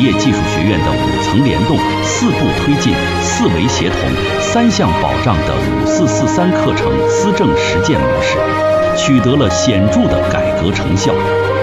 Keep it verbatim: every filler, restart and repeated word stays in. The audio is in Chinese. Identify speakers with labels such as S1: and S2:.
S1: 业技术学院的五层联动、四步推进、四维协同、三项保障的五四四三课程思政实践模式，取得了显著的改革成效。